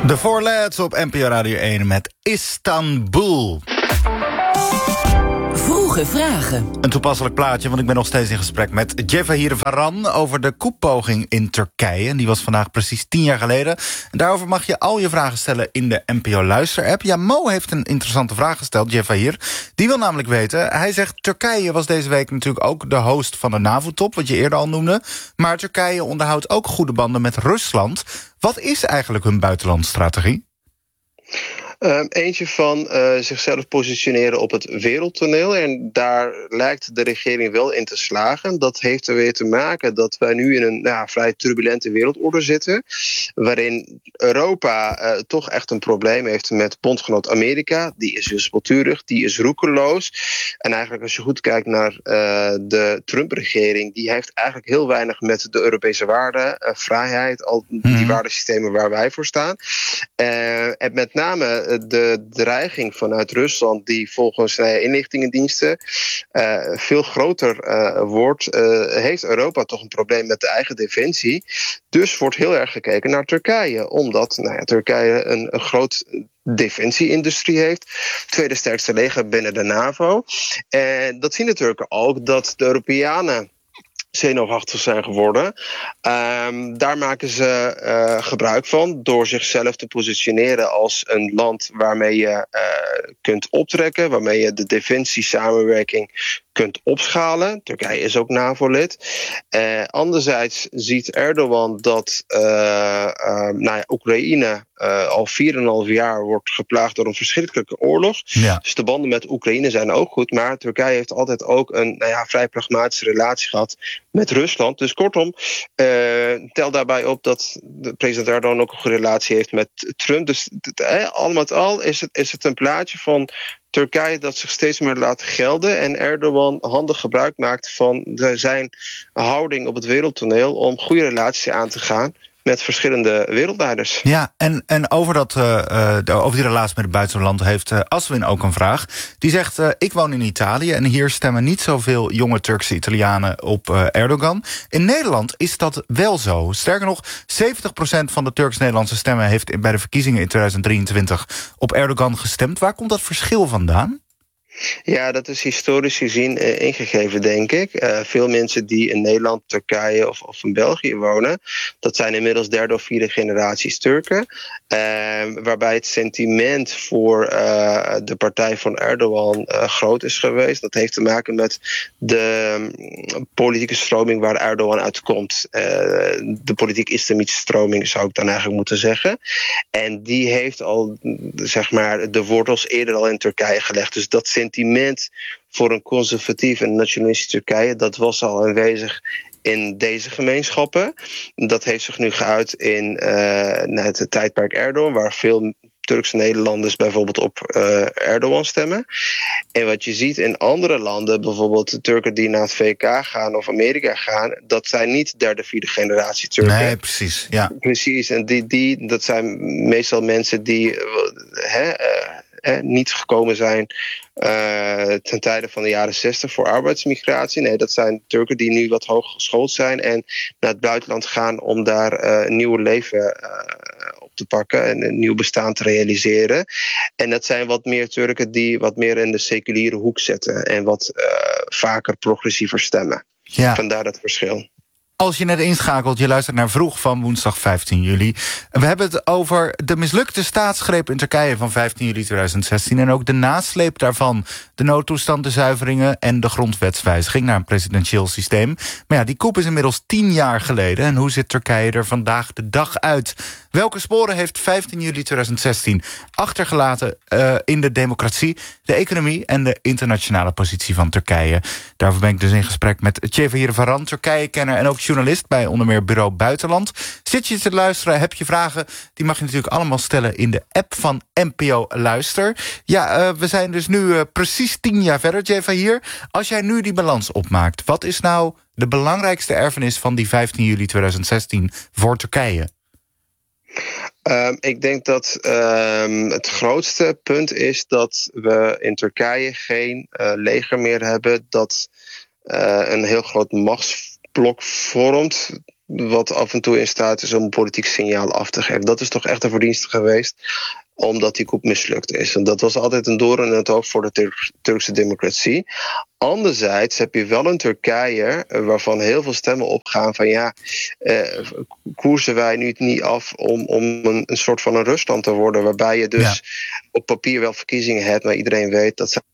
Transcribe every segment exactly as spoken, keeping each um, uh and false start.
De Four Lads op N P O Radio één met Istanbul. Vroege vragen. Een toepasselijk plaatje, want ik ben nog steeds in gesprek met Cevahir Varan over de koepoging in Turkije. En die was vandaag precies tien jaar geleden. En daarover mag je al je vragen stellen in de N P O Luister-app. Ja, Mo heeft een interessante vraag gesteld, Cevahir. Die wil namelijk weten, hij zegt Turkije was deze week natuurlijk ook de host van de NAVO-top, wat je eerder al noemde. Maar Turkije onderhoudt ook goede banden met Rusland. Wat is eigenlijk hun buitenlandstrategie? Um, eentje van uh, zichzelf positioneren op het wereldtoneel. En daar lijkt de regering wel in te slagen. Dat heeft er weer te maken dat wij nu in een nou, vrij turbulente wereldorde zitten. Waarin Europa uh, toch echt een probleem heeft met bondgenoot Amerika. Die is wispelturig, die is roekeloos. En eigenlijk als je goed kijkt naar uh, de Trump-regering, die heeft eigenlijk heel weinig met de Europese waarden, uh, vrijheid, al die mm. waardesystemen waar wij voor staan. Uh, en met name de dreiging vanuit Rusland, die volgens uh, inlichtingendiensten uh, veel groter uh, wordt, uh, heeft Europa toch een probleem met de eigen defensie. Dus wordt heel erg gekeken naar Turkije, omdat nou ja, Turkije een, een groot defensieindustrie heeft. Tweede sterkste leger binnen de NAVO. En dat zien de Turken ook, dat de Europeanen zenuwachtig zijn geworden. Um, daar maken ze uh, gebruik van door zichzelf te positioneren als een land waarmee je uh, kunt optrekken, waarmee je de defensiesamenwerking kunt opschalen. Turkije is ook NAVO-lid. Uh, anderzijds ziet Erdogan dat uh, uh, nou ja, Oekraïne uh, al vier en een half jaar wordt geplaagd door een verschrikkelijke oorlog. Ja. Dus de banden met Oekraïne zijn ook goed. Maar Turkije heeft altijd ook een nou ja, vrij pragmatische relatie gehad met Rusland. Dus kortom, uh, tel daarbij op dat de president Erdogan ook een goede relatie heeft met Trump. Dus uh, al met al is het, is het een plaatje van Turkije dat zich steeds meer laat gelden en Erdogan handig gebruik maakt van de, zijn houding op het wereldtoneel om goede relaties aan te gaan met verschillende wereldleiders. Ja, en, en over, dat, uh, de, over die relatie met het buitenland heeft uh, Aswin ook een vraag. Die zegt, uh, ik woon in Italië en hier stemmen niet zoveel jonge Turkse Italianen op uh, Erdogan. In Nederland is dat wel zo. Sterker nog, zeventig procent van de Turks-Nederlandse stemmen heeft bij de verkiezingen in tweeduizend drieëntwintig op Erdogan gestemd. Waar komt dat verschil vandaan? Ja, dat is historisch gezien uh, ingegeven, denk ik. Uh, veel mensen die in Nederland, Turkije of, of in België wonen, dat zijn inmiddels derde of vierde generaties Turken. Uh, waarbij het sentiment voor uh, de partij van Erdogan uh, groot is geweest. Dat heeft te maken met de um, politieke stroming waar Erdogan uitkomt. Uh, de politiek-islamitische stroming zou ik dan eigenlijk moeten zeggen. En die heeft al, zeg maar, de wortels eerder al in Turkije gelegd. Dus dat sentiment voor een conservatief en nationalistisch Turkije, dat was al aanwezig in deze gemeenschappen. Dat heeft zich nu geuit in uh, het tijdperk Erdogan, waar veel Turkse Nederlanders bijvoorbeeld op uh, Erdogan stemmen. En wat je ziet in andere landen, bijvoorbeeld de Turken die naar het V K gaan of Amerika gaan, dat zijn niet derde, vierde generatie Turken. Nee, precies. Ja. Precies. En die, die, dat zijn meestal mensen die uh, hè, uh, eh, niet gekomen zijn uh, ten tijde van de jaren zestig voor arbeidsmigratie. Nee, dat zijn Turken die nu wat hoog geschoold zijn en naar het buitenland gaan om daar uh, een nieuw leven uh, op te pakken en een nieuw bestaan te realiseren. En dat zijn wat meer Turken die wat meer in de seculiere hoek zitten en wat uh, vaker progressiever stemmen. Ja. Vandaar dat verschil. Als je net inschakelt, je luistert naar Vroeg van woensdag vijftien juli. We hebben het over de mislukte staatsgreep in Turkije van vijftien juli tweeduizend zestien... en ook de nasleep daarvan, de noodtoestand, de zuiveringen en de grondwetswijziging naar een presidentieel systeem. Maar ja, die coup is inmiddels tien jaar geleden. En hoe ziet Turkije er vandaag de dag uit? Welke sporen heeft vijftien juli tweeduizend zestien achtergelaten uh, in de democratie, de economie en de internationale positie van Turkije? Daarvoor ben ik dus in gesprek met Cevahir Varan, Turkije-kenner en ook journalist bij onder meer Bureau Buitenland. Zit je te luisteren, heb je vragen? Die mag je natuurlijk allemaal stellen in de app van N P O Luister. Ja, uh, we zijn dus nu uh, precies tien jaar verder, Cevahir. Als jij nu die balans opmaakt, wat is nou de belangrijkste erfenis van die vijftien juli tweeduizend zestien voor Turkije? Um, ik denk dat um, het grootste punt is dat we in Turkije geen uh, leger meer hebben dat uh, een heel groot machtsblok vormt wat af en toe in staat is om een politiek signaal af te geven. Dat is toch echt een verdienste geweest, omdat die coup mislukt is. En dat was altijd een doorn in het oog voor de Tur- Turkse democratie. Anderzijds heb je wel een Turkije waarvan heel veel stemmen opgaan van ja, eh, koersen wij nu niet af om, om een, een soort van een Rusland te worden, waarbij je dus ja. op papier wel verkiezingen hebt, maar iedereen weet dat ze...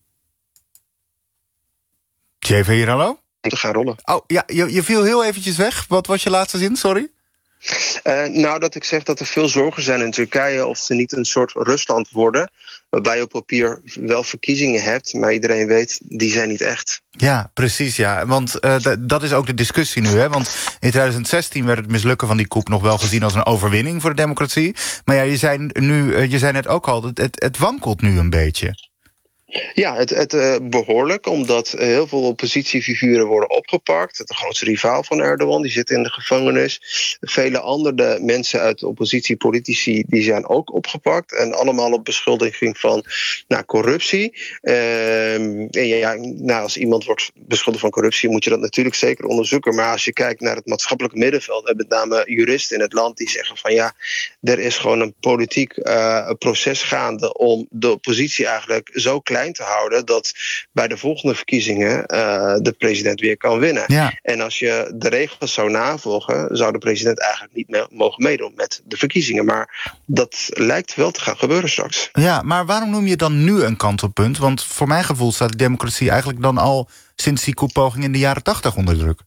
Jeven hier, hallo? ...te gaan rollen. Oh ja, je, je viel heel eventjes weg. Wat was je laatste zin, sorry? Uh, nou, dat ik zeg dat er veel zorgen zijn in Turkije of ze niet een soort Rusland worden, waarbij je op papier wel verkiezingen hebt, maar iedereen weet, die zijn niet echt. Ja, precies, ja. Want uh, d- dat is ook de discussie nu, hè. Want in twintig zestien werd het mislukken van die coup nog wel gezien als een overwinning voor de democratie. Maar ja, je zei, nu, uh, je zei net ook al, het, het, het wankelt nu een beetje. Ja, het, het uh, behoorlijk, omdat uh, heel veel oppositiefiguren worden opgepakt. De grootste rivaal van Erdogan, die zit in de gevangenis. Vele andere mensen uit de oppositie, politici, die zijn ook opgepakt. En allemaal op beschuldiging van nou, corruptie. Uh, en ja, nou, als iemand wordt beschuldigd van corruptie, moet je dat natuurlijk zeker onderzoeken. Maar als je kijkt naar het maatschappelijke middenveld, en met name juristen in het land die zeggen van ja, er is gewoon een politiek uh, proces gaande om de oppositie eigenlijk zo klein te houden dat bij de volgende verkiezingen uh, de president weer kan winnen. Ja. En als je de regels zou navolgen, zou de president eigenlijk niet meer mogen meedoen met de verkiezingen. Maar dat lijkt wel te gaan gebeuren straks. Ja, maar waarom noem je dan nu een kantelpunt? Want voor mijn gevoel staat de democratie eigenlijk dan al sinds die koepoging in de jaren tachtig onder druk.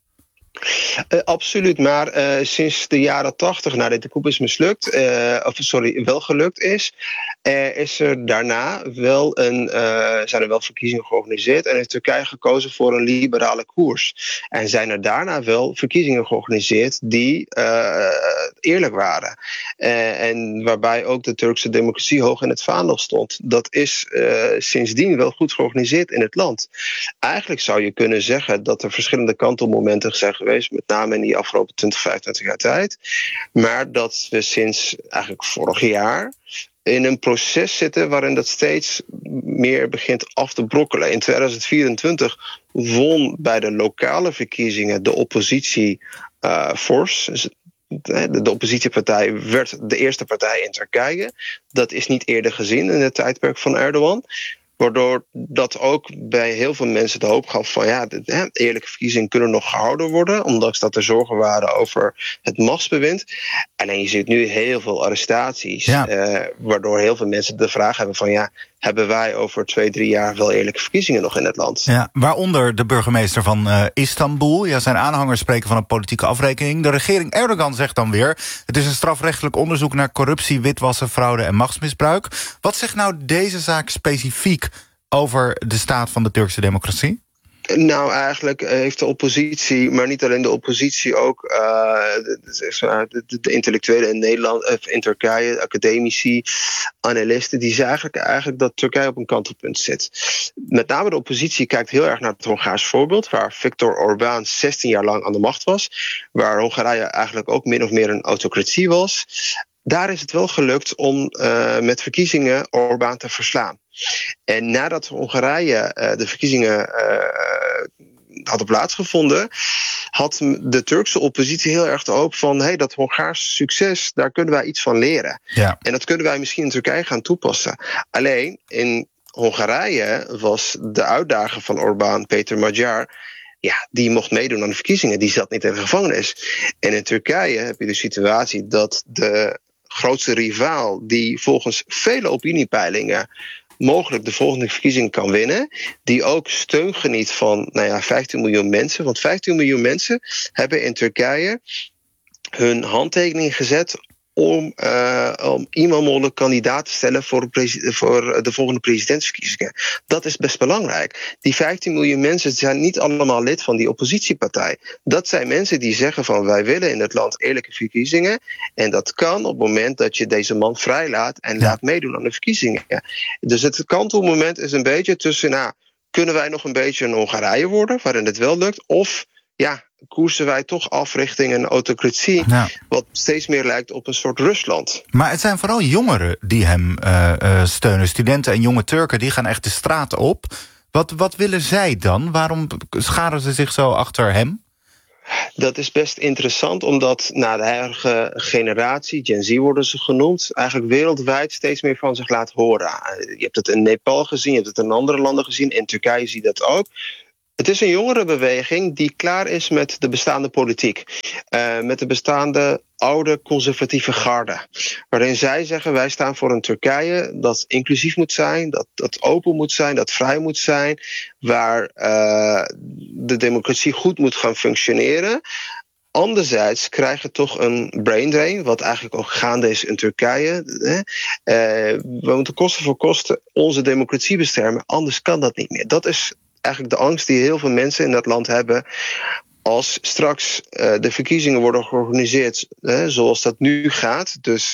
Uh, absoluut, maar uh, sinds de jaren tachtig, nadat de coup is mislukt, uh, of sorry, wel gelukt is, uh, is er daarna wel een, uh, zijn er wel verkiezingen georganiseerd en heeft Turkije gekozen voor een liberale koers. En zijn er daarna wel verkiezingen georganiseerd die uh, eerlijk waren. Uh, en waarbij ook de Turkse democratie hoog in het vaandel stond. Dat is uh, sindsdien wel goed georganiseerd in het land. Eigenlijk zou je kunnen zeggen dat er verschillende kantelmomenten zijn geweest, met name in die afgelopen twintig, vijfentwintig jaar tijd. Maar dat we sinds eigenlijk vorig jaar in een proces zitten waarin dat steeds meer begint af te brokkelen. In twintig vierentwintig won bij de lokale verkiezingen de oppositie uh, fors. Dus de, de oppositiepartij werd de eerste partij in Turkije. Dat is niet eerder gezien in het tijdperk van Erdogan. Waardoor dat ook bij heel veel mensen de hoop gaf van ja, de eerlijke verkiezingen kunnen nog gehouden worden, ondanks dat er zorgen waren over het machtsbewind. Alleen je ziet nu heel veel arrestaties, ja. uh, waardoor heel veel mensen de vraag hebben van ja, hebben wij over twee, drie jaar wel eerlijke verkiezingen nog in het land? Ja, waaronder de burgemeester van uh, Istanbul. Ja, zijn aanhangers spreken van een politieke afrekening. De regering Erdogan zegt dan weer, het is een strafrechtelijk onderzoek naar corruptie, witwassen, fraude en machtsmisbruik. Wat zegt nou deze zaak specifiek over de staat van de Turkse democratie? Nou, eigenlijk heeft de oppositie, maar niet alleen de oppositie, ook uh, de, de, de intellectuelen in Nederland, of in Turkije, academici, analisten, die zeggen eigenlijk, eigenlijk dat Turkije op een kantelpunt zit. Met name de oppositie kijkt heel erg naar het Hongaars voorbeeld, waar Viktor Orbán zestien jaar lang aan de macht was, waar Hongarije eigenlijk ook min of meer een autocratie was. Daar is het wel gelukt om uh, met verkiezingen Orbán te verslaan. En nadat Hongarije uh, de verkiezingen uh, hadden plaatsgevonden, had de Turkse oppositie heel erg de hoop van hey, dat Hongaars succes, daar kunnen wij iets van leren. Ja. En dat kunnen wij misschien in Turkije gaan toepassen. Alleen in Hongarije was de uitdager van Orbán, Peter Magyar, ja, die mocht meedoen aan de verkiezingen. Die zat niet in de gevangenis. En in Turkije heb je de situatie dat de grootste rivaal, die volgens vele opiniepeilingen mogelijk de volgende verkiezing kan winnen, die ook steun geniet van nou ja, vijftien miljoen mensen. Want vijftien miljoen mensen hebben in Turkije hun handtekening gezet om, uh, om iemand mogelijk kandidaat te stellen voor de, presi- voor de volgende presidentsverkiezingen. Dat is best belangrijk. Die vijftien miljoen mensen zijn niet allemaal lid van die oppositiepartij. Dat zijn mensen die zeggen van wij willen in het land eerlijke verkiezingen. En dat kan op het moment dat je deze man vrijlaat en ja. laat meedoen aan de verkiezingen. Dus het kantelmoment is een beetje tussen, nou, kunnen wij nog een beetje een Hongarije worden, waarin het wel lukt, of ja, koersen wij toch af richting een autocratie, nou, wat steeds meer lijkt op een soort Rusland. Maar het zijn vooral jongeren die hem uh, uh, steunen. Studenten en jonge Turken, die gaan echt de straat op. Wat, wat willen zij dan? Waarom scharen ze zich zo achter hem? Dat is best interessant, omdat nou, de huidige generatie, Gen Z worden ze genoemd, eigenlijk wereldwijd steeds meer van zich laat horen. Je hebt het in Nepal gezien, je hebt het in andere landen gezien, in Turkije zie je dat ook. Het is een jongerenbeweging die klaar is met de bestaande politiek. Uh, met de bestaande oude conservatieve garde. Waarin zij zeggen, wij staan voor een Turkije dat inclusief moet zijn, dat, dat open moet zijn, dat vrij moet zijn, waar uh, de democratie goed moet gaan functioneren. Anderzijds krijgen we toch een brain drain, wat eigenlijk ook gaande is in Turkije. Uh, we moeten kosten voor kosten onze democratie beschermen, anders kan dat niet meer. Dat is eigenlijk de angst die heel veel mensen in dat land hebben. Als straks uh, de verkiezingen worden georganiseerd uh, zoals dat nu gaat, dus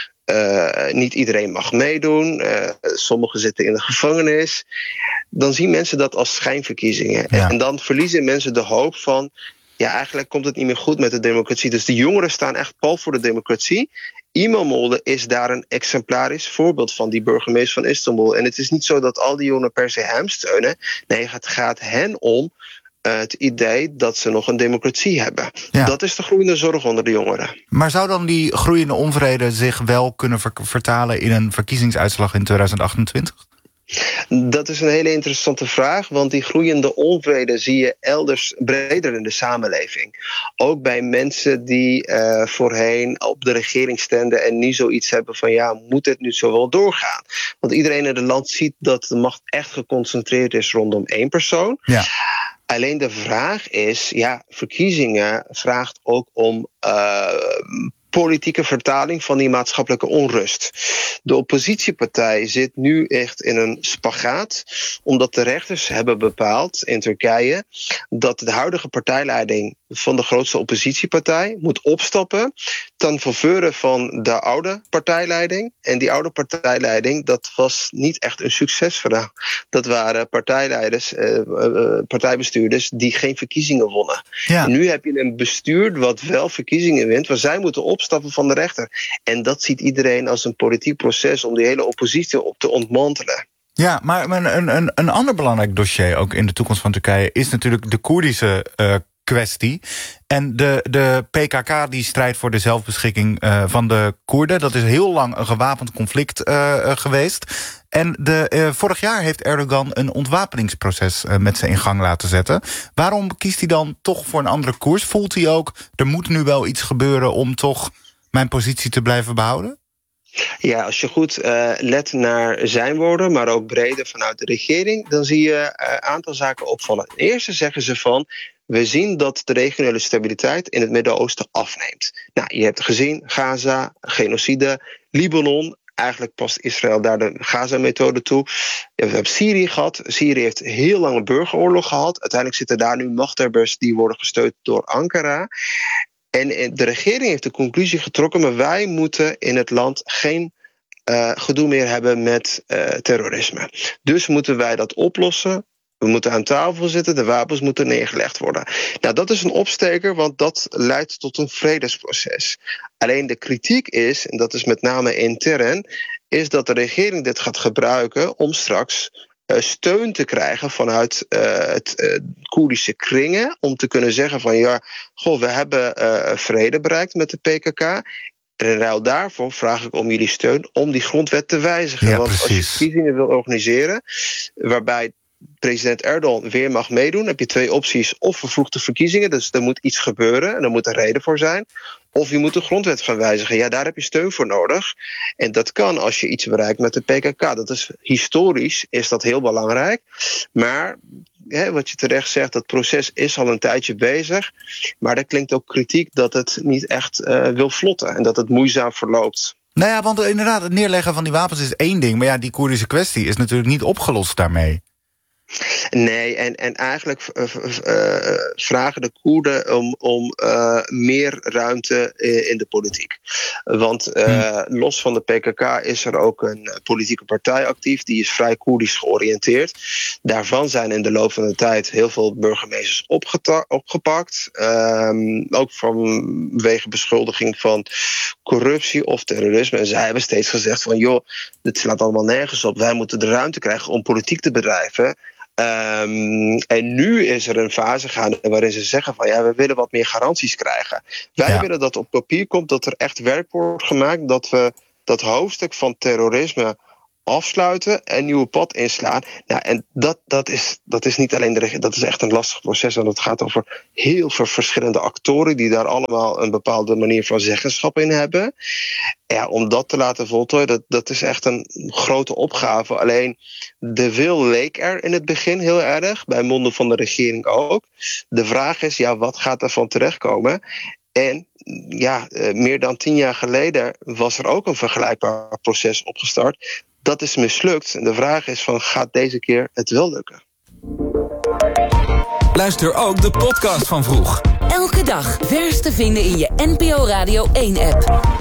uh, niet iedereen mag meedoen, uh, sommigen zitten in de gevangenis, dan zien mensen dat als schijnverkiezingen. Ja. En dan verliezen mensen de hoop van, ja, eigenlijk komt het niet meer goed met de democratie. Dus de jongeren staan echt pal voor de democratie. Imamoglu is daar een exemplarisch voorbeeld van, die burgemeester van Istanbul. En het is niet zo dat al die jongeren per se hem steunen. Nee, het gaat hen om uh, het idee dat ze nog een democratie hebben. Ja. Dat is de groeiende zorg onder de jongeren. Maar zou dan die groeiende onvrede zich wel kunnen ver- vertalen in een verkiezingsuitslag in tweeduizend achtentwintig? Dat is een hele interessante vraag, want die groeiende onvrede zie je elders breder in de samenleving. Ook bij mensen die uh, voorheen op de regering stemden en nu zoiets hebben van, ja, moet het nu zo wel doorgaan? Want iedereen in het land ziet dat de macht echt geconcentreerd is rondom één persoon. Ja. Alleen de vraag is, ja, verkiezingen vraagt ook om uh, politieke vertaling van die maatschappelijke onrust. De oppositiepartij zit nu echt in een spagaat, omdat de rechters hebben bepaald in Turkije dat de huidige partijleiding van de grootste oppositiepartij moet opstappen ten faveur van de oude partijleiding. En die oude partijleiding, dat was niet echt een succesverhaal. Dat waren partijleiders, uh, uh, partijbestuurders die geen verkiezingen wonnen. Ja. En nu heb je een bestuur wat wel verkiezingen wint, waar zij moeten opstappen van de rechter. En dat ziet iedereen als een politiek proces om die hele oppositie op te ontmantelen. Ja, maar een, een, een ander belangrijk dossier ook in de toekomst van Turkije is natuurlijk de Koerdische uh, kwestie. En de, de P K K die strijdt voor de zelfbeschikking uh, van de Koerden. Dat is heel lang een gewapend conflict uh, uh, geweest. En de, uh, vorig jaar heeft Erdogan een ontwapeningsproces uh, met ze in gang laten zetten. Waarom kiest hij dan toch voor een andere koers? Voelt hij ook, er moet nu wel iets gebeuren om toch mijn positie te blijven behouden? Ja, als je goed uh, let naar zijn woorden, maar ook breder vanuit de regering, dan zie je een uh, aantal zaken opvallen. Ten eerste zeggen ze van, we zien dat de regionale stabiliteit in het Midden-Oosten afneemt. Nou, je hebt gezien, Gaza, genocide, Libanon. Eigenlijk past Israël daar de Gaza-methode toe. We hebben Syrië gehad. Syrië heeft heel lang een burgeroorlog gehad. Uiteindelijk zitten daar nu machthebbers die worden gesteund door Ankara. En de regering heeft de conclusie getrokken, maar wij moeten in het land geen uh, gedoe meer hebben met uh, terrorisme. Dus moeten wij dat oplossen. We moeten aan tafel zitten, de wapens moeten neergelegd worden. Nou, dat is een opsteker, want dat leidt tot een vredesproces. Alleen de kritiek is, en dat is met name intern, is dat de regering dit gaat gebruiken om straks uh, steun te krijgen vanuit uh, het uh, Koerdische kringen, om te kunnen zeggen van, ja, goh, we hebben uh, vrede bereikt met de P K K. En in ruil daarvoor vraag ik om jullie steun om die grondwet te wijzigen. Ja, want precies. Als je verkiezingen wil organiseren, waarbij president Erdogan weer mag meedoen, heb je twee opties. Of vervroegde verkiezingen, dus er moet iets gebeuren en er moet een reden voor zijn. Of je moet de grondwet gaan wijzigen. Ja, daar heb je steun voor nodig. En dat kan als je iets bereikt met de P K K. Dat is historisch, is dat heel belangrijk. Maar hè, wat je terecht zegt, dat proces is al een tijdje bezig. Maar er klinkt ook kritiek dat het niet echt uh, wil vlotten en dat het moeizaam verloopt. Nou ja, want inderdaad, het neerleggen van die wapens is één ding. Maar ja, die Koerdische kwestie is natuurlijk niet opgelost daarmee. Nee, en, en eigenlijk uh, uh, vragen de Koerden om, om uh, meer ruimte uh, in de politiek. Want uh, hmm. los van de P K K is er ook een politieke partij actief, die is vrij Koerdisch georiënteerd. Daarvan zijn in de loop van de tijd heel veel burgemeesters opgeta- opgepakt. Um, ook vanwege beschuldiging van corruptie of terrorisme. En zij hebben steeds gezegd van, joh, dit slaat allemaal nergens op. Wij moeten de ruimte krijgen om politiek te bedrijven. Um, en nu is er een fase gaande waarin ze zeggen van ja, we willen wat meer garanties krijgen. Wij ja. willen dat op papier komt, dat er echt werk wordt gemaakt, dat we dat hoofdstuk van terrorisme afsluiten en een nieuwe pad inslaan. Nou, en dat, dat, is, dat is niet alleen de regering, dat is echt een lastig proces. Want het gaat over heel veel verschillende actoren die daar allemaal een bepaalde manier van zeggenschap in hebben. Ja, om dat te laten voltooien, dat, dat is echt een grote opgave. Alleen de wil leek er in het begin heel erg, bij monden van de regering ook. De vraag is, ja, wat gaat er van terechtkomen? En ja, meer dan tien jaar geleden was er ook een vergelijkbaar proces opgestart. Dat is mislukt. En de vraag is van, gaat deze keer het wel lukken? Luister ook de podcast van Vroeg. Elke dag vers te vinden in je N P O Radio één app.